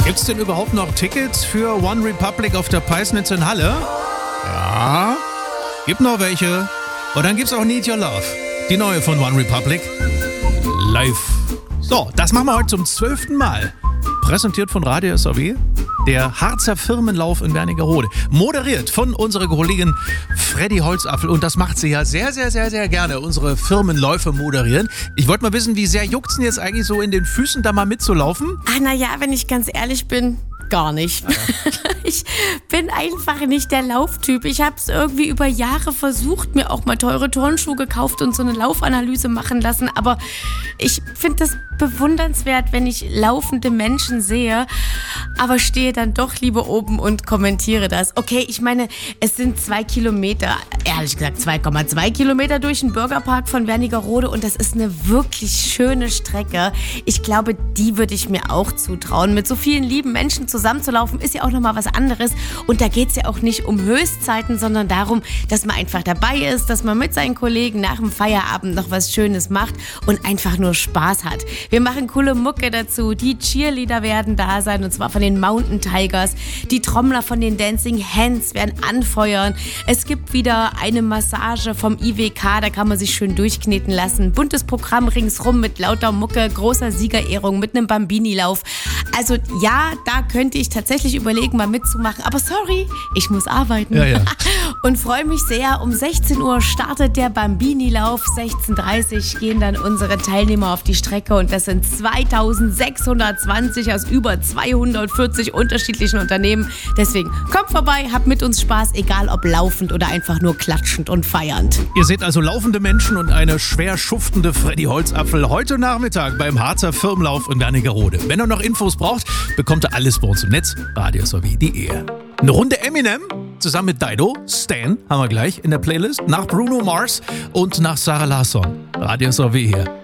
Gibt's denn überhaupt noch Tickets für One Republic auf der Peisnitz in Halle? Ja, gibt noch welche. Und dann gibt's auch Need Your Love, die neue von One Republic, live. So, das machen wir heute zum 12. Mal. Präsentiert von Radio SAW, der Harzer Firmenlauf in Wernigerode. Moderiert von unserer Kollegin Freddy Holzapfel. Und das macht sie ja sehr, sehr, sehr, sehr gerne, unsere Firmenläufe moderieren. Ich wollte mal wissen, wie sehr juckt's denn jetzt eigentlich so in den Füßen, da mal mitzulaufen? Naja, wenn ich ganz ehrlich bin, gar nicht. Ja. Ich bin einfach nicht der Lauftyp. Ich habe es irgendwie über Jahre versucht, mir auch mal teure Turnschuhe gekauft und so eine Laufanalyse machen lassen. Aber ich finde das bewundernswert, wenn ich laufende Menschen sehe, aber stehe dann doch lieber oben und kommentiere das. Okay, ich meine, es sind 2 Kilometer, ehrlich gesagt 2,2 Kilometer durch den Bürgerpark von Wernigerode und das ist eine wirklich schöne Strecke. Ich glaube, die würde ich mir auch zutrauen. Mit so vielen lieben Menschen zusammenzulaufen, ist ja auch nochmal was anderes. Und da geht es ja auch nicht um Höchstzeiten, sondern darum, dass man einfach dabei ist, dass man mit seinen Kollegen nach dem Feierabend noch was Schönes macht und einfach nur Spaß hat. Wir machen coole Mucke dazu. Die Cheerleader werden da sein, und zwar von den Mountain Tigers. Die Trommler von den Dancing Hands werden anfeuern. Es gibt wieder eine Massage vom IWK, da kann man sich schön durchkneten lassen. Buntes Programm ringsrum mit lauter Mucke, großer Siegerehrung mit einem Bambini-Lauf. Also ja, da könnte ich tatsächlich überlegen, mal mitzumachen. Aber sorry, ich muss arbeiten. Ja. Und freue mich sehr. Um 16 Uhr startet der Bambini-Lauf. 16:30 Uhr gehen dann unsere Teilnehmer auf die Strecke. Und das sind 2620 aus über 240 unterschiedlichen Unternehmen. Deswegen kommt vorbei, habt mit uns Spaß, egal ob laufend oder einfach nur klatschend und feiernd. Ihr seht also laufende Menschen und eine schwer schuftende Freddy Holzapfel heute Nachmittag beim Harzer Firmenlauf in Wernigerode. Wenn ihr noch Infos braucht, bekommt ihr alles bei uns im Netz, radiosaw.de. Eine Runde Eminem zusammen mit Dido, Stan haben wir gleich in der Playlist, nach Bruno Mars und nach Sarah Larsson. Radio SAW hier.